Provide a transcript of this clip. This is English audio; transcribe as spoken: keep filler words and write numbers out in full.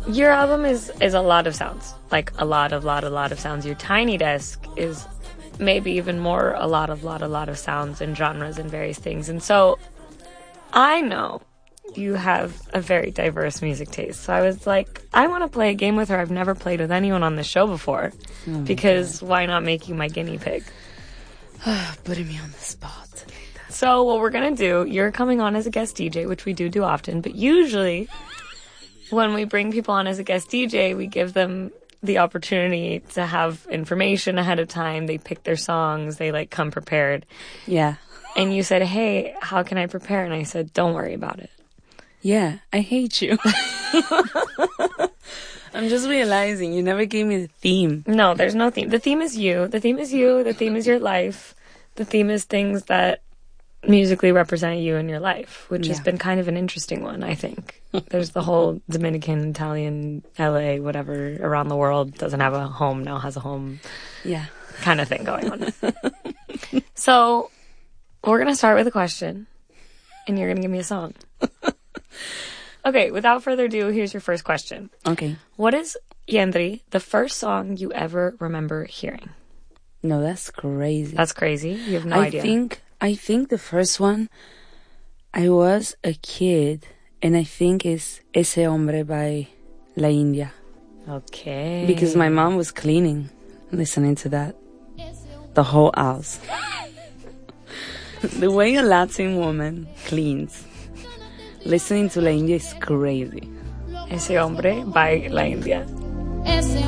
Your album is, is a lot of sounds. Like, a lot of, lot, a lot of sounds. Your Tiny Desk is maybe even more a lot of, lot, a lot of sounds and genres and various things. And so, I know you have a very diverse music taste. So I was like, I want to play a game with her I've never played with anyone on this show before. Oh because God. Why not make you my guinea pig? Putting me on the spot. So what we're going to do, you're coming on as a guest D J, which we do do often, but usually when we bring people on as a guest D J, we give them the opportunity to have information ahead of time. They pick their songs. They, like, come prepared. Yeah. And you said, hey, how can I prepare? And I said, don't worry about it. Yeah, I hate you. I'm just realizing you never gave me the theme. No, there's no theme. The theme is you. The theme is you. The theme is your life. The theme is things that musically represent you in your life, which yeah. has been kind of an interesting one, I think. There's the whole Dominican, Italian, L A, whatever, around the world, doesn't have a home, now has a home. Yeah. Kind of thing going on. So, we're going to start with a question, and you're going to give me a song. Okay, without further ado, here's your first question. Okay. What is, Yendri, the first song you ever remember hearing? No, that's crazy. That's crazy? You have no I idea. think, I think the first one, I was a kid, and I think it's Ese Hombre by La India. Okay. Because my mom was cleaning, listening to that. The whole house. The way a Latin woman cleans, listening to La India is crazy. Ese Hombre by La India.